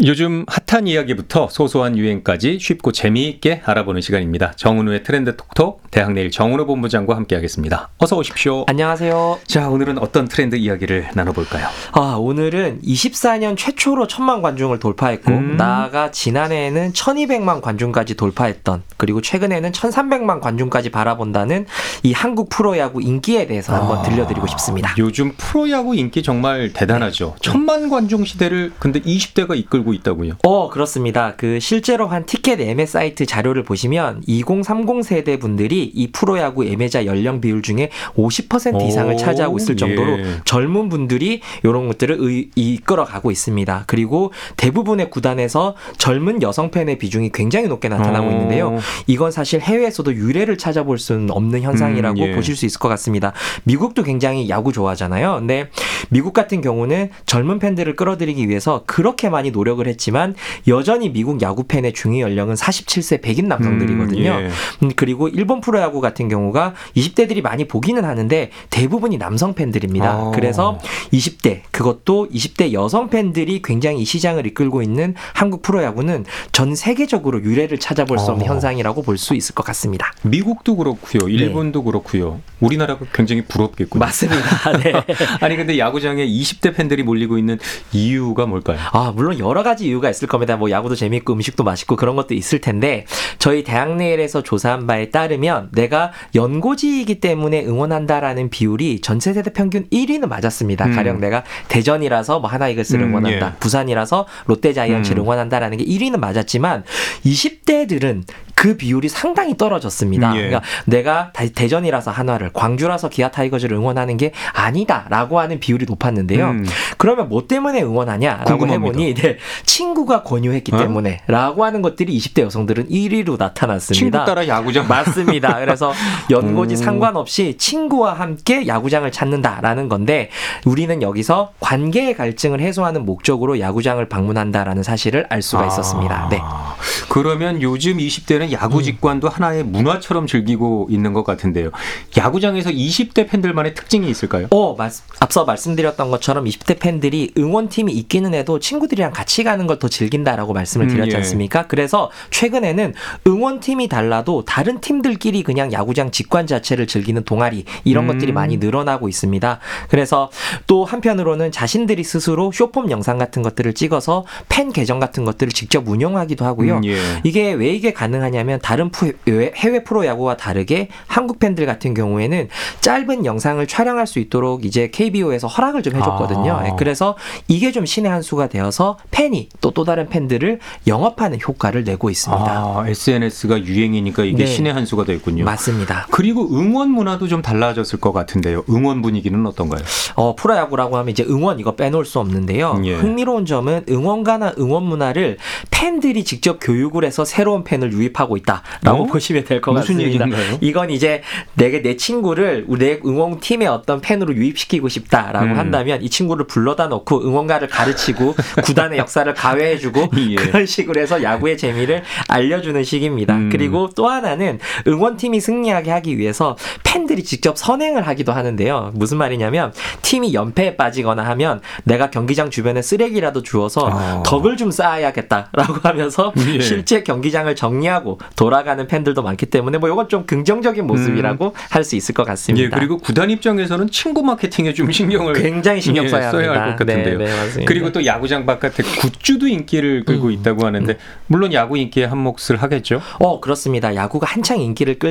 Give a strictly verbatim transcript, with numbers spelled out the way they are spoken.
요즘 핫한 이야기부터 소소한 유행까지 쉽고 재미있게 알아보는 시간입니다. 정은우의 트렌드 톡톡, 대학내일 정은우 본부장과 함께하겠습니다. 어서 오십시오. 안녕하세요. 자, 오늘은 어떤 트렌드 이야기를 나눠볼까요? 아, 오늘은 이십사 년 최초로 천만 관중을 돌파했고 음. 나아가 지난해에는 천이백만 관중까지 돌파했던, 그리고 최근에는 천삼백만 관중까지 바라본다는 이 한국 프로야구 인기에 대해서 한번 아, 들려드리고 싶습니다. 요즘 프로야구 인기 정말 대단하죠. 네. 천만 관중 시대를 근데 이십 대가 이끌고 있다고요? 어, 그렇습니다. 그 실제로 한 티켓 예매 사이트 자료를 보시면 이십 삼십 세대 분들이 이 프로야구 예매자 연령 비율 중에 오십 퍼센트 이상을 오, 차지하고 있을 정도로 예. 젊은 분들이 이런 것들을 의, 이끌어가고 있습니다. 그리고 대부분의 구단에서 젊은 여성 팬의 비중이 굉장히 높게 나타나고 오. 있는데요. 이건 사실 해외에서도 유례를 찾아볼 수는 없는 현상이라고 음, 예. 보실 수 있을 것 같습니다. 미국도 굉장히 야구 좋아하잖아요. 근데 미국 같은 경우는 젊은 팬들을 끌어들이기 위해서 그렇게 많이 노력을 했지만 여전히 미국 야구 팬의 중위 연령은 사십칠 세 백인 남성들이거든요. 음, 예. 음, 그리고 일본 프로야구 같은 경우가 이십 대들이 많이 보기는 하는데 대부분이 남성 팬들입니다. 아. 그래서 이십 대, 그것도 이십 대 여성 팬들이 굉장히 이 시장을 이끌고 있는 한국 프로야구는 전 세계적으로 유례를 찾아볼 수 없는 아. 현상이라고 볼 수 있을 것 같습니다. 미국도 그렇고요. 일본도 그렇고요. 우리나라가 굉장히 부럽겠군요. 맞습니다. 네. 아니 근데 야구장에 이십 대 팬들이 몰리고 있는 이유가 뭘까요? 아, 물론 여러 가지 이유가 있을 겁니다. 뭐 야구도 재밌고 음식도 맛있고 그런 것도 있을 텐데, 저희 대학내일에서 조사한 바에 따르면 내가 연고지이기 때문에 응원한다라는 비율이 전체 세대 평균 일 위는 맞았습니다. 음. 가령 내가 대전이라서 뭐 하나이글스를 음, 응원한다, 예. 부산이라서 롯데자이언츠를 음. 응원한다라는 게 일 위는 맞았지만 이십 대들은 그 비율이 상당히 떨어졌습니다. 음, 예. 그러니까 내가 대전이라서 한화를, 광주라서 기아 타이거즈를 응원하는 게 아니다라고 하는 비율이 높았는데요. 음. 그러면 뭐 때문에 응원하냐라고 궁금합니다. 해보니 네, 친구가 권유했기 어? 때문에 라고 하는 것들이 이십 대 여성들은 일 위로 나타났습니다. 친구 따라 야구장 맞습니다. 그래서 연고지 음. 상관없이 친구와 함께 야구장을 찾는다라는 건데, 우리는 여기서 관계의 갈증을 해소하는 목적으로 야구장을 방문한다라는 사실을 알 수가 있었습니다. 네. 아, 그러면 요즘 이십 대는 야구 직관도 하나의 문화처럼 즐기고 있는 것 같은데요. 야구장에서 이십 대 팬들만의 특징이 있을까요? 어, 맞, 앞서 말씀드렸던 것처럼 이십 대 팬들이 응원팀이 있기는 해도 친구들이랑 같이 가는 걸 더 즐긴다라고 말씀을 드렸지 음, 예. 않습니까? 그래서 최근에는 응원팀이 달라도 다른 팀들끼리 그냥 야구장 직관 자체를 즐기는 동아리, 이런 음. 것들이 많이 늘어나고 있습니다. 그래서 또 한편으로는 자신들이 스스로 쇼폼 영상 같은 것들을 찍어서 팬 계정 같은 것들을 직접 운영하기도 하고요. 음, 예. 이게 왜 이게 가능하냐면 다른 푸, 해외 프로야구와 다르게 한국 팬들 같은 경우에는 짧은 영상을 촬영할 수 있도록 이제 케이비오에서 허락을 좀 해줬거든요. 아. 예, 그래서 이게 좀 신의 한 수가 되어서 팬이 또 또 다른 팬들을 영업하는 효과를 내고 있습니다. 아, 에스엔에스가 유행이니까 이게 네. 신의 한 수가 됐군요. 맞습니다. 그리고 응원 문화도 좀 달라졌을 것 같은데요. 응원 분위기는 어떤가요? 어, 프로야구라고 하면 이제 응원 이거 빼놓을 수 없는데요. 예. 흥미로운 점은 응원가나 응원 문화를 팬들이 직접 교육을 해서 새로운 팬을 유입하고 있다라고 어? 보시면 될 것 무슨 같습니다. 얘기인가요? 이건 이제 내가 내 친구를 내 응원팀의 어떤 팬으로 유입시키고 싶다라고 음. 한다면 이 친구를 불러다 놓고 응원가를 가르치고 구단의 역사를 가회해주고 예. 그런 식으로 해서 야구의 재미를 알려주는 식입니다. 음. 그리고 또 하나는 응원팀이 승리하게 하기 위해서 팬들이 직접 선행을 하기도 하는데요. 무슨 말이냐면 팀이 연패에 빠지거나 하면 내가 경기장 주변에 쓰레기라도 주워서 아. 덕을 좀 쌓아야겠다라고 하면서 예. 실제 경기장을 정리하고 돌아가는 팬들도 많기 때문에 뭐 이건 좀 긍정적인 모습이라고 음. 할 수 있을 것 같습니다. 예, 그리고 구단 입장에서는 친구 마케팅에 좀 신경을 굉장히 신경 예, 써야 합니다. 할 것 같은데요. 네, 네, 맞습니다. 그리고 또 야구장 바깥에 굿즈도 인기를 끌고 음. 있다고 하는데 물론 야구 인기에 한 몫을 하겠죠. 어, 그렇습니다. 야구가 한창 인기를 끌